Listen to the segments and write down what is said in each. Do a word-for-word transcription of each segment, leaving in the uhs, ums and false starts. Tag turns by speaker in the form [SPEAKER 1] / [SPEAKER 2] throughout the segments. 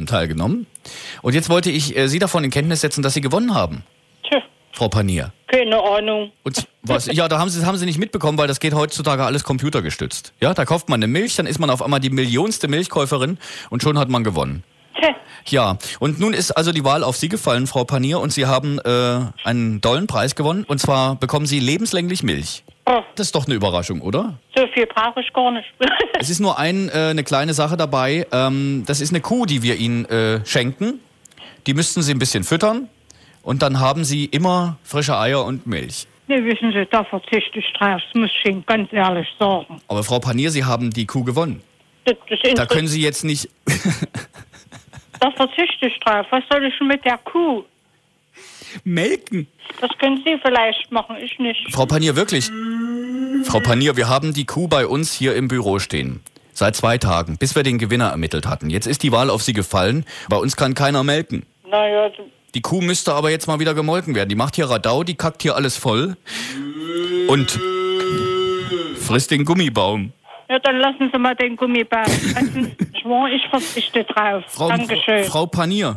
[SPEAKER 1] Wettbewerben teilgenommen. Und jetzt wollte ich äh, Sie davon in Kenntnis setzen, dass Sie gewonnen haben,
[SPEAKER 2] Tja,
[SPEAKER 1] Frau Panier.
[SPEAKER 2] keine Ahnung.
[SPEAKER 1] Und was? Ja, da haben Sie, haben Sie nicht mitbekommen, weil das geht heutzutage alles computergestützt. Ja, da kauft man eine Milch, dann ist man auf einmal die millionste Milchkäuferin und schon hat man gewonnen.
[SPEAKER 2] Tja,
[SPEAKER 1] Ja, und nun ist also die Wahl auf Sie gefallen, Frau Panier, und Sie haben äh, einen tollen Preis gewonnen. Und zwar bekommen Sie lebenslänglich Milch.
[SPEAKER 2] oh,
[SPEAKER 1] Das ist doch eine Überraschung, oder?
[SPEAKER 2] so viel brauche ich gar nicht.
[SPEAKER 1] Es ist nur ein, äh, eine kleine Sache dabei. Ähm, das ist eine Kuh, die wir Ihnen äh, schenken. Die müssten Sie ein bisschen füttern. Und dann haben Sie immer frische Eier und Milch.
[SPEAKER 2] Ne, wissen Sie, da verzichte ich drauf, das muss ich Ihnen ganz ehrlich sagen.
[SPEAKER 1] Aber Frau Panier, Sie haben die Kuh gewonnen.
[SPEAKER 2] Das, das
[SPEAKER 1] Da
[SPEAKER 2] inter-
[SPEAKER 1] können Sie jetzt nicht...
[SPEAKER 2] da verzichte ich drauf. Was soll ich mit der Kuh?
[SPEAKER 1] melken.
[SPEAKER 2] Das können Sie vielleicht machen, ich nicht.
[SPEAKER 1] Frau Panier, wirklich? Frau Panier, wir haben die Kuh bei uns hier im Büro stehen. Seit zwei Tagen, bis wir den Gewinner ermittelt hatten. Jetzt ist die Wahl auf Sie gefallen. Bei uns kann keiner melken.
[SPEAKER 2] Naja,
[SPEAKER 1] Die Kuh müsste aber jetzt mal wieder gemolken werden. Die macht hier Radau, die kackt hier alles voll. Und frisst den Gummibaum.
[SPEAKER 2] ja, dann lassen Sie mal den Gummiband. Schwor, ich verzichte drauf.
[SPEAKER 1] Frau,
[SPEAKER 2] Dankeschön.
[SPEAKER 1] Frau Panier.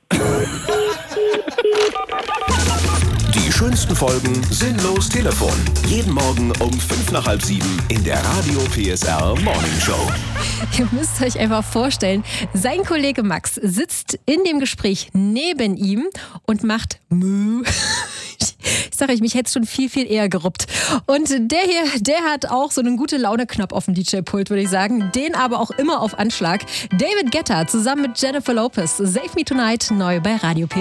[SPEAKER 3] Die schönsten Folgen Sinnlos Telefon. Jeden Morgen um fünf nach halb sieben in der Radio P S R Morning Show.
[SPEAKER 4] Ihr müsst euch einfach vorstellen, sein Kollege Max sitzt in dem Gespräch neben ihm und macht Mü. Ich sage euch, mich hätte es schon viel, viel eher geruppt. Und der hier, der hat auch so einen Gute-Laune-Knopf auf dem D J-Pult, würde ich sagen. Den aber auch immer auf Anschlag. David Guetta zusammen mit Jennifer Lopez. Save Me Tonight, neu bei Radio P S R.